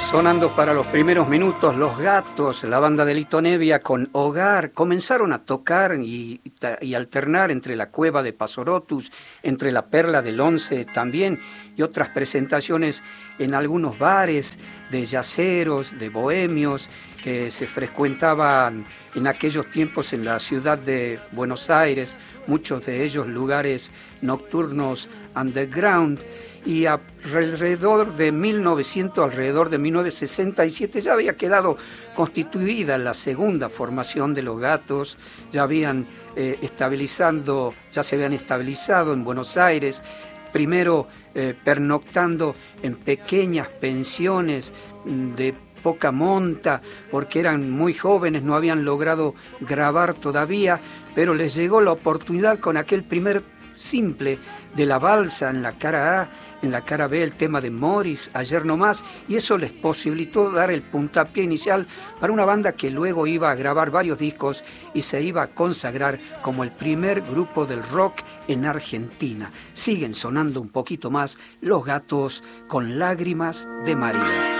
Sonando para los primeros minutos, Los Gatos, la banda de Lito Nebbia con Hogar, comenzaron a tocar y alternar entre la Cueva de Pasorotus, entre la Perla del Once también, y otras presentaciones en algunos bares de yaceros, de bohemios, que se frecuentaban en aquellos tiempos en la ciudad de Buenos Aires, muchos de ellos lugares nocturnos underground. Y alrededor de 1967 ya había quedado constituida la segunda formación de Los Gatos, ya se habían estabilizado en Buenos Aires, primero pernoctando en pequeñas pensiones de poca monta, porque eran muy jóvenes, no habían logrado grabar todavía, pero les llegó la oportunidad con aquel primer simple de La Balsa en la cara A, en la cara B el tema de Morris, Ayer no más, y eso les posibilitó dar el puntapié inicial para una banda que luego iba a grabar varios discos y se iba a consagrar como el primer grupo del rock en Argentina. Siguen sonando un poquito más Los Gatos con Lágrimas de María.